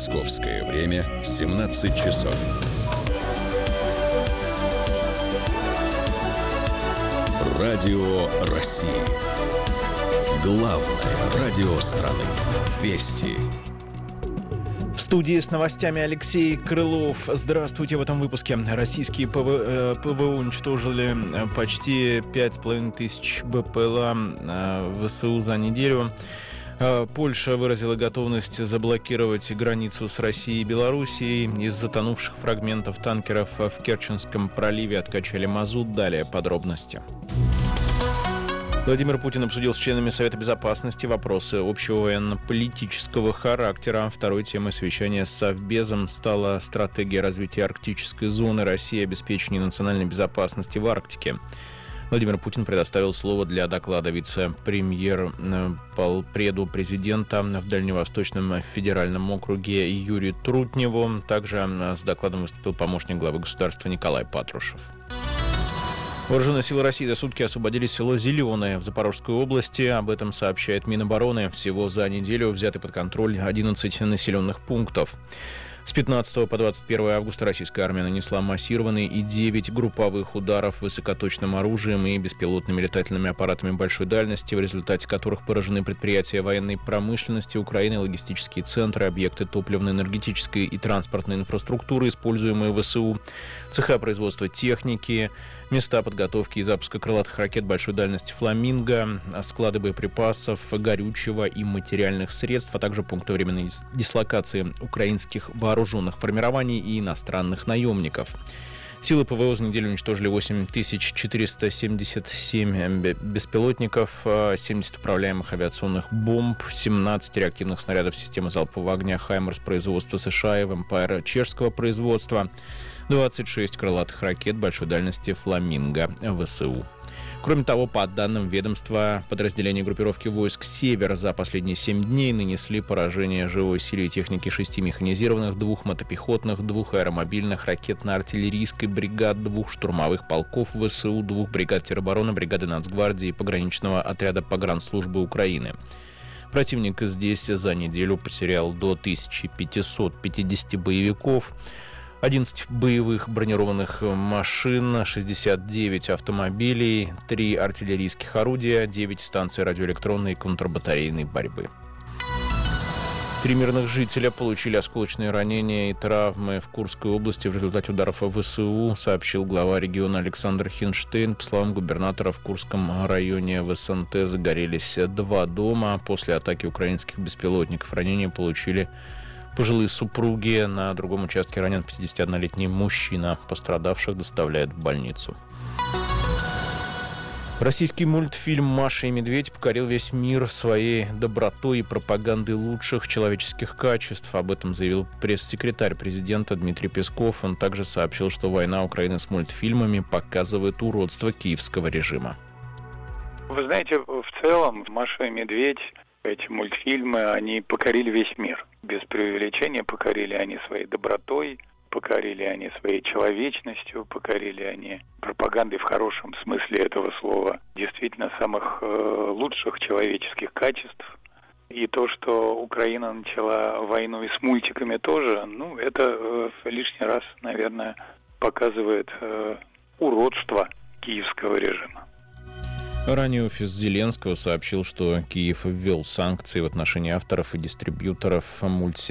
Московское время 17 часов. Радио России. Главное радио страны. Вести. В студии с новостями Алексей Крылов. Здравствуйте. В этом выпуске. Российские ПВО уничтожили почти 5500 БПЛА ВСУ за неделю. Польша выразила готовность заблокировать границу с Россией и Белоруссией. Из затонувших фрагментов танкеров в Керченском проливе откачали мазут. Далее подробности. Владимир Путин обсудил с членами Совета Безопасности вопросы общего военно-политического характера. Второй темой совещания с Совбезом стала стратегия развития арктической зоны России и обеспечения национальной безопасности в Арктике. Владимир Путин предоставил слово для доклада вице-премьер-полпреду президента в Дальневосточном федеральном округе Юрию Трутневу. Также с докладом выступил помощник главы государства Николай Патрушев. Вооруженные силы России за сутки освободили село Зеленое в Запорожской области. Об этом сообщает Минобороны. Всего за неделю взяты под контроль 11 населенных пунктов. С 15 по 21 августа российская армия нанесла массированные и 9 групповых ударов высокоточным оружием и беспилотными летательными аппаратами большой дальности, в результате которых поражены предприятия военной промышленности Украины, логистические центры, объекты топливно-энергетической и транспортной инфраструктуры, используемые ВСУ, цеха производства техники, места подготовки и запуска крылатых ракет большой дальности «Фламинго», склады боеприпасов, горючего и материальных средств, а также пункты временной дислокации украинских вооруженных формирований и иностранных наемников. Силы ПВО за неделю уничтожили 8477 беспилотников, 70 управляемых авиационных бомб, 17 реактивных снарядов системы залпового огня «Хаймерс» производства США и «Вэмпайр» чешского производства, 26 крылатых ракет большой дальности «Фламинго» ВСУ. Кроме того, по данным ведомства, подразделения группировки войск «Север» за последние 7 дней нанесли поражение живой силе и технике 6 механизированных, 2 мотопехотных, 2 аэромобильных, ракетно-артиллерийской бригад, 2 штурмовых полков ВСУ, 2 бригад теробороны, бригады Нацгвардии и пограничного отряда погранслужбы Украины. Противник здесь за неделю потерял до 1550 боевиков, 11 боевых бронированных машин, 69 автомобилей, 3 артиллерийских орудия, 9 станций радиоэлектронной и контрбатарейной борьбы. 3 мирных жителя получили осколочные ранения и травмы в Курской области в результате ударов ВСУ, сообщил глава региона Александр Хинштейн. По словам губернатора, в Курском районе в СНТ загорелись 2 дома. После атаки украинских беспилотников ранения получили пожилые супруги. На другом участке ранен 51-летний мужчина. Пострадавших доставляют в больницу. Российский мультфильм «Маша и Медведь» покорил весь мир своей добротой и пропагандой лучших человеческих качеств. Об этом заявил пресс-секретарь президента Дмитрий Песков. Он также сообщил, что война Украины с мультфильмами показывает уродство киевского режима. Вы знаете, в целом «Маша и Медведь», эти мультфильмы, они покорили весь мир. Без преувеличения покорили они своей добротой, покорили они своей человечностью, покорили они пропагандой в хорошем смысле этого слова, действительно самых лучших человеческих качеств. И то, что Украина начала войну и с мультиками тоже, это лишний раз, наверное, показывает уродство киевского режима. Ранее офис Зеленского сообщил, что Киев ввел санкции в отношении авторов и дистрибьюторов мультсериалов